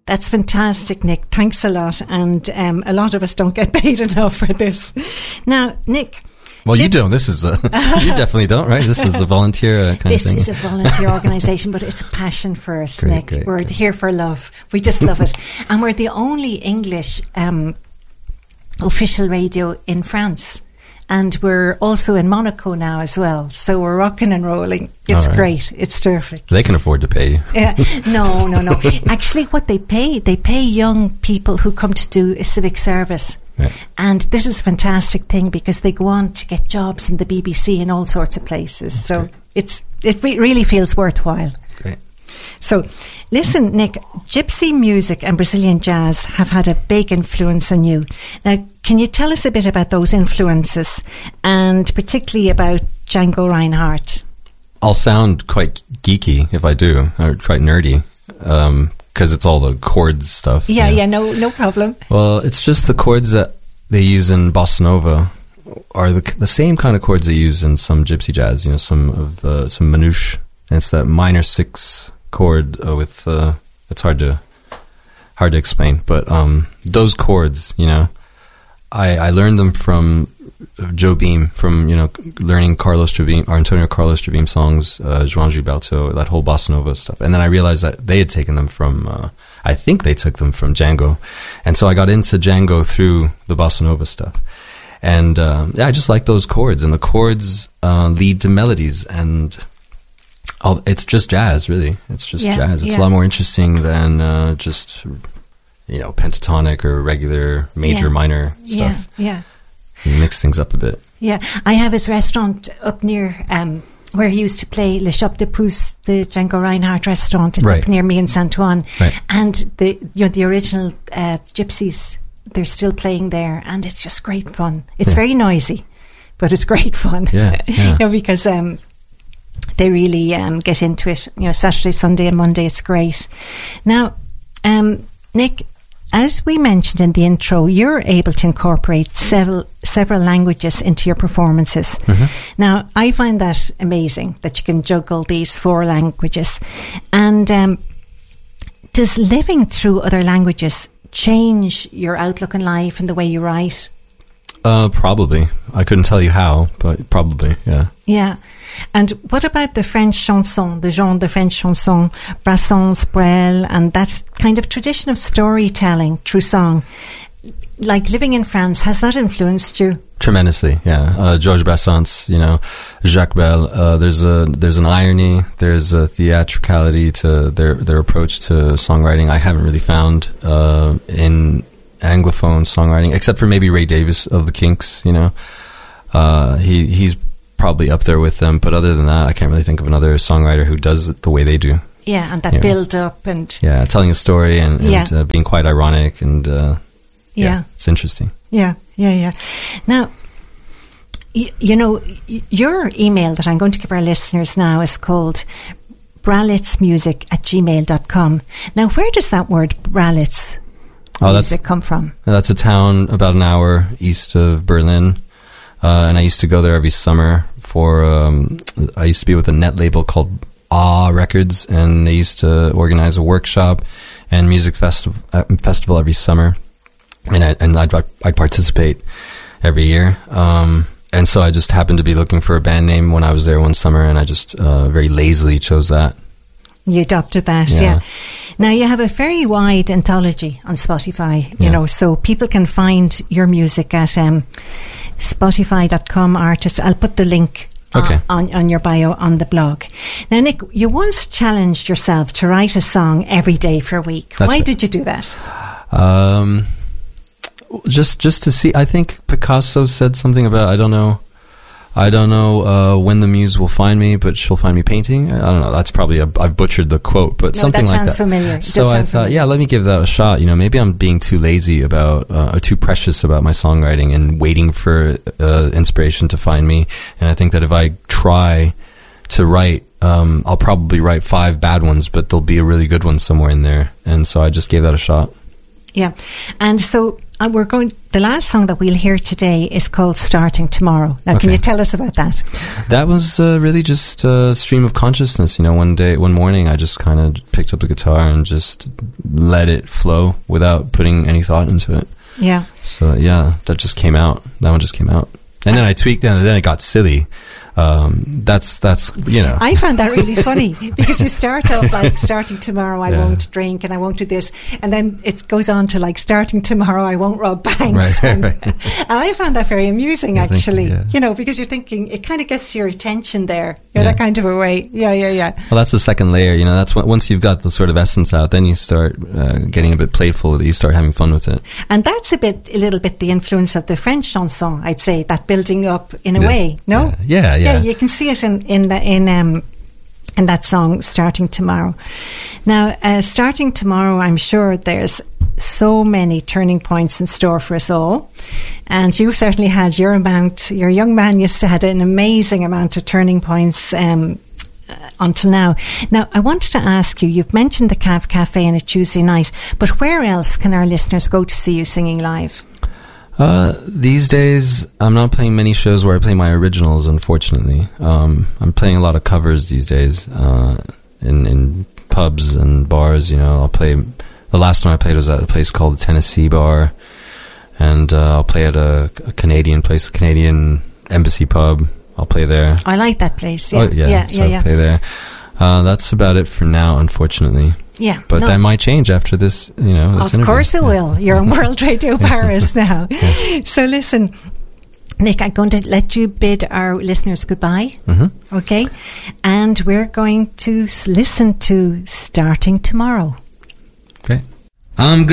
That's fantastic, Nick. Thanks a lot. And a lot of us don't get paid enough for this. Now, Nick. Well, you don't. This is you definitely don't, right? This is a volunteer kind of thing. This is a volunteer organisation, but it's a passion for us, Great, Nick. great, we're great. here for love. We just love it. And we're the only English official radio in France. And we're also in Monaco now as well. So we're rocking and rolling. It's great. It's terrific. They can afford to pay you. No. Actually, what they pay young people who come to do a civic service. Yeah. And this is a fantastic thing because they go on to get jobs in the BBC and all sorts of places. That's so great. it really feels worthwhile. Great. So, listen, Nick, gypsy music and Brazilian jazz have had a big influence on you. Now, can you tell us a bit about those influences and particularly about Django Reinhardt? I'll sound quite geeky if I do, or quite nerdy, because it's all the chords stuff. Yeah, no problem. Well, it's just the chords that they use in bossa nova are the same kind of chords they use in some gypsy jazz. Some manouche. And it's that minor 6 chord with it's hard to explain, but those chords, I learned them from Joe Beam, from learning Carlos Jobim or Antonio Carlos Jobim songs, João Gilberto, that whole bossa nova stuff, and then I realized that they had taken them from I think they took them from Django, and so I got into Django through the bossa nova stuff, and I just like those chords, and the chords lead to melodies, and it's just jazz, really. It's just jazz. It's a lot more interesting than just pentatonic or regular major minor stuff. Yeah. You mix things up a bit. Yeah, I have his restaurant up near where he used to play Le Shop de Proust, the Django Reinhardt restaurant. It's up near me in Saint Ouen, and the original gypsies, they're still playing there, and it's just great fun. It's very noisy, but it's great fun. Because they really get into it. Saturday, Sunday, and Monday. It's great. Now, Nick, as we mentioned in the intro, you're able to incorporate several languages into your performances. Mm-hmm. Now, I find that amazing that you can juggle these 4 languages. And does living through other languages change your outlook on life and the way you write? Probably. I couldn't tell you how, but probably, yeah. Yeah. And what about the French chanson, the genre de French chanson, Brassens, Brel, and that kind of tradition of storytelling through song? Like living in France, has that influenced you? Tremendously, yeah. Georges Brassens, Jacques Brel. There's an irony, there's a theatricality to their approach to songwriting I haven't really found in Anglophone songwriting, except for maybe Ray Davies of the Kinks. He's probably up there with them, but other than that, I can't really think of another songwriter who does it the way they do. Yeah, and that build up and telling a story and being quite ironic and it's interesting. Yeah. Now, your email that I'm going to give our listeners now is called bralitzmusic@gmail.com. Now, where does that word Bralitz music come from? That's a town about an hour east of Berlin. And I used to go there every summer I used to be with a net label called Ah Records, and they used to organize a workshop and music festival every summer, and I'd participate every year. And so I just happened to be looking for a band name when I was there one summer, and I just very lazily chose that. You adopted that, yeah. Now, you have a very wide anthology on Spotify, so people can find your music at Spotify.com artist. I'll put the link on your bio on the blog. Now, Nick, you once challenged yourself to write a song every day for a week. Why did you do that? Just to see. I think Picasso said something about, I don't know when the muse will find me, but she'll find me painting. I don't know. That's probably I've butchered the quote, but something like that. Sounds familiar. So I thought, let me give that a shot. Maybe I'm being too lazy about, or too precious about my songwriting and waiting for inspiration to find me. And I think that if I try to write, I'll probably write 5 bad ones, but there'll be a really good one somewhere in there. And so I just gave that a shot. Yeah. And so the last song that we'll hear today is called Starting Tomorrow. Now, can you tell us about that? That was really just a stream of consciousness. One morning, I just kind of picked up the guitar and just let it flow without putting any thought into it. Yeah. So, that just came out. That one just came out. And then I tweaked it, and then it got silly. That's I found that really funny, because you start off like, starting tomorrow I won't drink and I won't do this, and then it goes on to like, starting tomorrow I won't rob banks. Right. And I found that very amusing, actually. Because you're thinking, it kind of gets your attention there, that kind of a way. Yeah. Well, that's the second layer. That's once you've got the sort of essence out, then you start getting a bit playful. You start having fun with it, and that's a little bit the influence of the French chanson, I'd say, that building up in a way. No. Yeah. You can see it in that song, Starting Tomorrow. Now, Starting Tomorrow, I'm sure there's so many turning points in store for us all. And you certainly had your young man used to had an amazing amount of turning points until now. Now, I wanted to ask you, you've mentioned the Cav Cafe on a Tuesday night, but where else can our listeners go to see you singing live? These days, I'm not playing many shows where I play my originals, unfortunately. I'm playing a lot of covers these days, in pubs and bars. I'll play, the last one I played was at a place called the Tennessee Bar, and I'll play at a Canadian place, a Canadian Embassy pub. I'll play there. I like that place. I'll play there. That's about it for now, unfortunately. Yeah, but that might change after this. This of interview. Course it will. You're on World Radio Paris now. Yeah. So listen, Nick, I'm going to let you bid our listeners goodbye. Mm-hmm. Okay, and we're going to listen to Starting Tomorrow. Okay.